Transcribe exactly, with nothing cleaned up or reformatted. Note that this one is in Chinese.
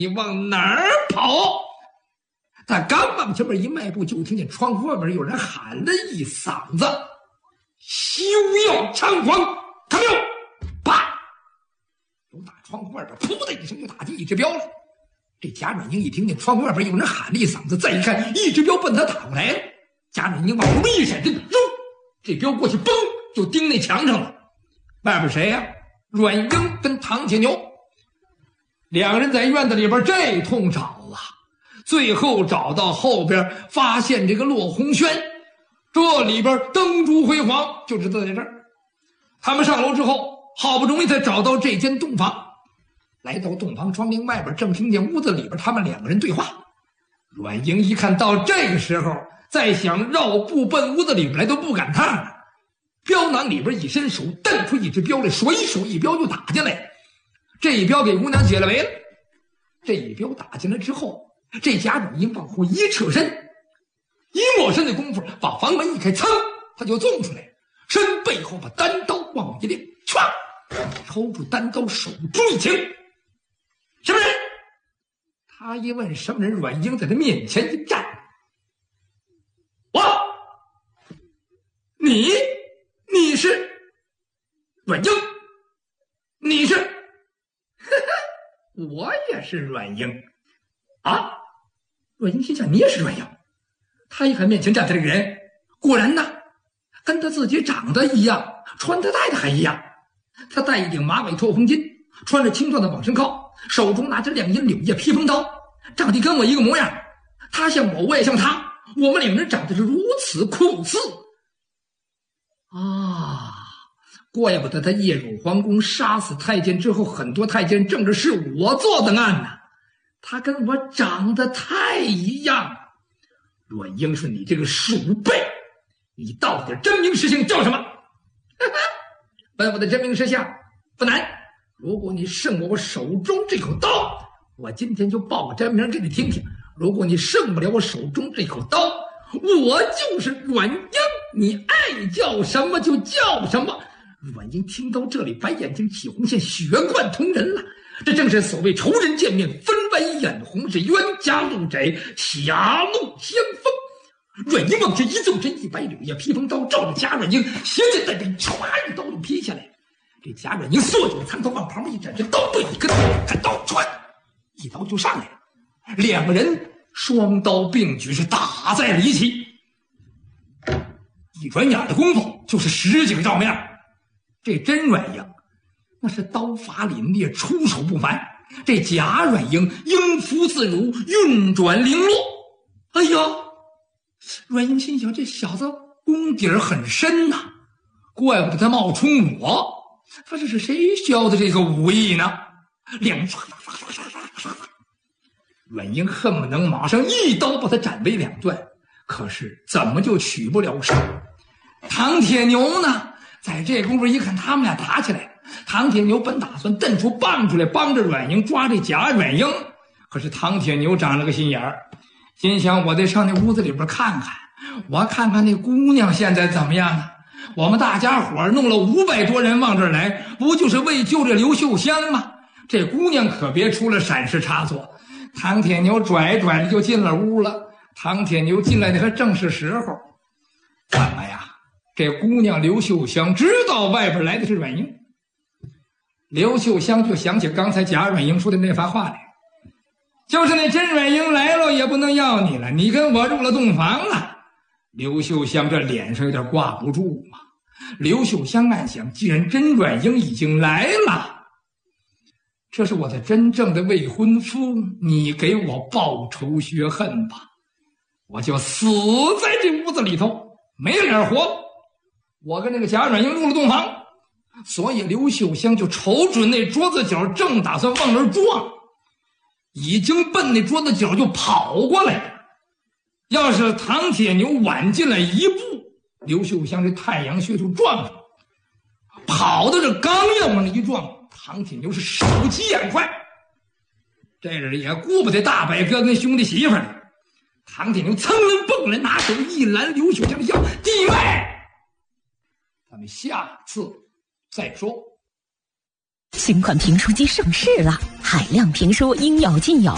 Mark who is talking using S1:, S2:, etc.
S1: 你往哪儿跑？他刚往前面一迈步，就听见窗户外边有人喊了一嗓子：“休要猖狂！”看没有？啪！从打窗户外边噗的一声就打进一只镖来。这贾软英一听见窗户外边有人喊了一嗓子，再一看，一只镖奔他打过来了。贾软英往后一闪身，哟，这镖过去，嘣，就钉那墙上了。外边谁呀、啊？阮英跟唐铁牛两个人在院子里边这通找啊，最后找到后边，发现这个落红轩，这里边灯烛辉煌，就知道在这儿。他们上楼之后，好不容易才找到这间洞房。来到洞房窗棂外边，正听见屋子里边他们两个人对话。阮英一看到这个时候，再想绕步奔屋子里边来都不敢看了。镖囊里边一伸手，瞪出一只镖来，随手一镖就打进来。这一镖给姑娘解了围了。这一镖打进来之后，这贾软英往后一侧身，一抹身的功夫，把房门一开，噌，他就纵出来，身背后把单刀往一亮，唰，抽出单刀，手中一擎。什么人？他一问什么人，阮英在他面前一站，我，你，你是阮英，你是，呵呵，我也是阮英啊！阮英心想，你也是阮英。他一看面前站的这个人，果然呢，跟他自己长得一样，穿的戴的还一样。他戴一顶马尾透红巾，穿着青缎的绑身靠，手中拿着亮银柳叶披风刀，长得跟我一个模样。他像我，我也像他，我们两人长得是如此酷似啊！怪不得他夜入皇宫杀死太监之后，很多太监正着是我做的案呢。他跟我长得太一样。阮英说：“你这个鼠辈，你到底真名实姓叫什么？”问我的真名实相不难，如果你胜我我手中这口刀，我今天就报个真名给你听听。如果你胜不了我手中这口刀，我就是阮英，你爱叫什么就叫什么。阮英听到这里，白眼睛起红线，血贯瞳人了。这正是所谓仇人见面，分外眼红，是冤家路窄，狭路相逢。阮英往前一纵身，一摆柳叶披风刀，照着贾阮英斜肩带背，唰一刀就劈下来。这贾阮英缩紧苍头，往旁边一展，这刀背一跟，看刀歘，一刀就上来了。两个人双刀并举，是打在了一起。一转眼的功夫，就是十几个照面。这真阮英那是刀法凛冽，出手不凡。这贾阮英英符自如，运转零落。哎呀，阮英心想，这小子功底儿很深呐、啊，怪不得他冒充我。他这是谁教的这个武艺呢？两人阮英恨不能马上一刀把他斩为两段，可是怎么就取不了手？唐铁牛呢？在这功夫一看他们俩打起来，唐铁牛本打算瞪出棒出来帮着阮英抓这贾阮英，可是唐铁牛长了个心眼儿，心想我得上那屋子里边看看，我看看那姑娘现在怎么样啊？我们大家伙弄了五百多人往这儿来，不就是为救这刘秀香吗？这姑娘可别出了闪失差错。唐铁牛拽拽的就进了屋了。唐铁牛进来的还正是时候。怎么呀？这姑娘刘秀香知道外边来的是阮英。刘秀香就想起刚才贾阮英说的那番话来，就是那真阮英来了也不能要你了，你跟我入了洞房了。刘秀香这脸上有点挂不住嘛。刘秀香暗想，既然真阮英已经来了，这是我的真正的未婚夫，你给我报仇雪恨吧，我就死在这屋子里头，没脸活。我跟那个贾阮英入了洞房，所以刘秀香就瞅准那桌子角，正打算往那儿撞，已经奔那桌子角就跑过来了。要是唐铁牛晚进来一步，刘秀香这太阳穴就撞上，跑到这刚要往那一撞，唐铁牛是手疾眼快，这人也顾不得大伯哥跟兄弟媳妇儿。唐铁牛噌楞蹦来，拿手一拦刘秀香的腰，弟妹，咱们下次再说。
S2: 新款评书机上市了，海量评书应有尽有，